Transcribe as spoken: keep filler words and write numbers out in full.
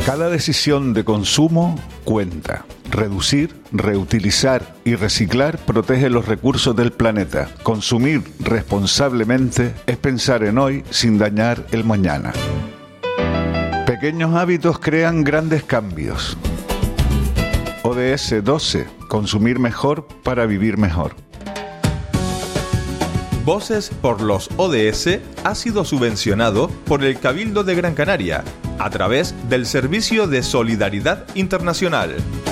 Cada decisión de consumo cuenta. Reducir, reutilizar y reciclar protege los recursos del planeta. Consumir responsablemente es pensar en hoy sin dañar el mañana. Pequeños hábitos crean grandes cambios. O D S doce. Consumir mejor para vivir mejor. Voces por los O D S ha sido subvencionado por el Cabildo de Gran Canaria a través del Servicio de Solidaridad Internacional.